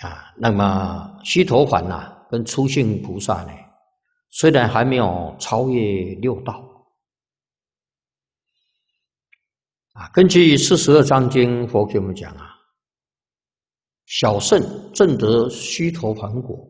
那么须陀洹跟初性菩萨呢，虽然还没有超越六道根据42章经，佛给我们讲小圣证得须陀洹果，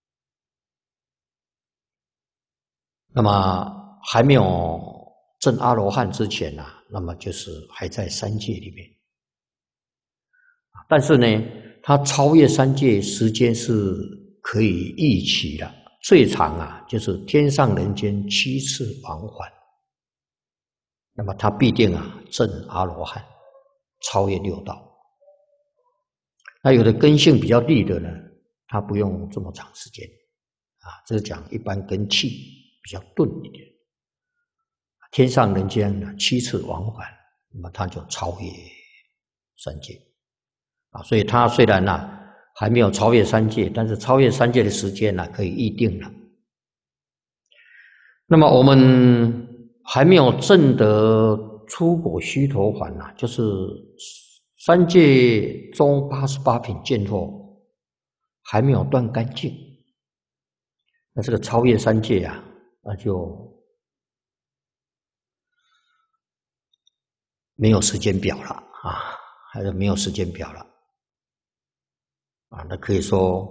那么还没有证阿罗汉之前那么就是还在三界里面，但是呢，他超越三界时间是可以预期的，最长就是天上人间7次往返，那么他必定证阿罗汉，超越六道。那有的根性比较利的呢，他不用这么长时间这是讲一般根气比较钝一点，天上人间7次往返，那么他就超越三界所以他虽然还没有超越三界，但是超越三界的时间可以预定了。那么我们还没有证得初果须陀洹就是三界中88品见惑还没有断干净，那这个超越三界那就没有时间表了还是没有时间表了那可以说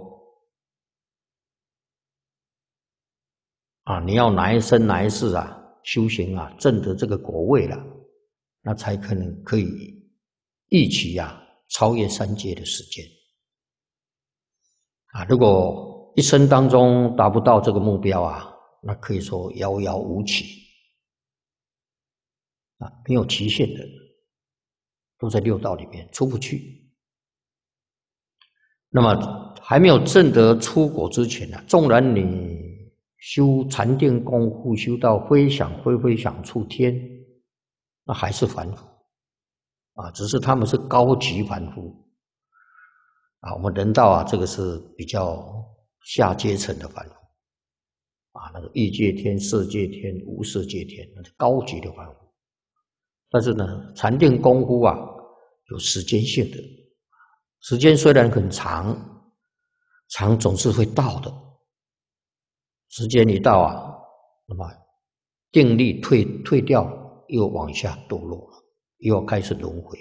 你要哪一生哪一世修行证得这个果位了，那才可以预期超越三界的时间如果一生当中达不到这个目标那可以说遥遥无期没有期限的，都在六道里面出不去。那么还没有证得初果之前纵然你修禅定功夫修到非想非非想处天，那还是凡夫只是他们是高级凡夫我们人道这个是比较下阶层的凡夫那个欲界天、色界天、无色界天，那是高级的凡夫。但是呢，禅定功夫有时间性的，时间虽然很长，长总是会到的。时间一到那么定力退掉，又往下堕落了，又要开始轮回。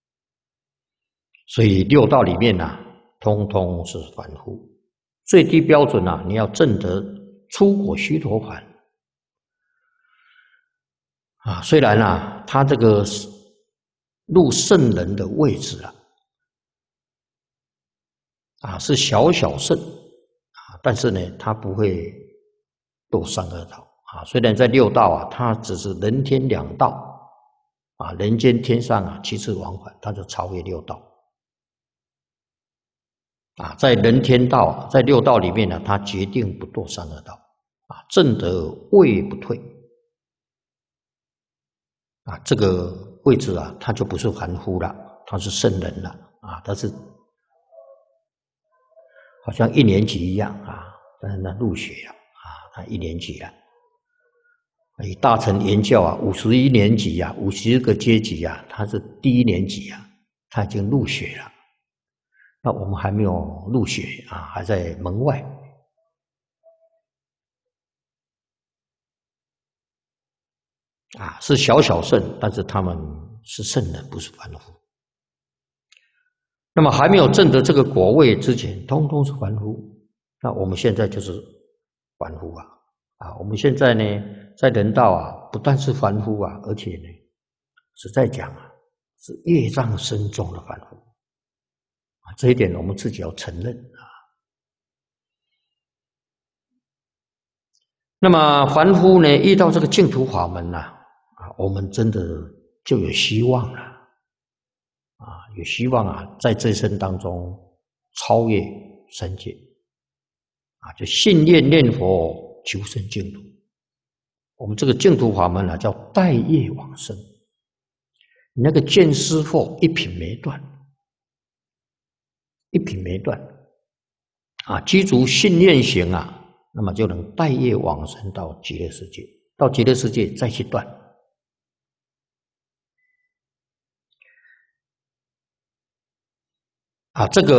所以六道里面通通是凡夫。最低标准你要证得初果须陀洹虽然他这个入圣人的位置是小圣但是呢，他不会堕三恶道虽然在六道他只是人天两道人间天上7次往返，他就超越六道在人天道在六道里面他决定不堕三恶道证得位不退这个位置他就不是凡夫了，他是圣人了他是好像1年级一样但是入学了他1年级了。以大乘言教51年级50个阶级他是第1年级他已经入学了。那我们还没有入学还在门外是小圣，但是他们是圣人，不是凡夫。那么还没有证得这个果位之前，通通是凡夫。那我们现在就是凡夫我们现在呢，在人道不但是凡夫而且呢，是在讲是业障深重的凡夫这一点我们自己要承认那么凡夫呢，遇到这个净土法门我们真的就有希望了有希望在这一生当中超越三界就信念佛求生净土。我们这个净土法门叫带业往生，你那个见思惑一品没断，一品没断积足信念行那么就能带业往生到极乐世界，到极乐世界再去断这个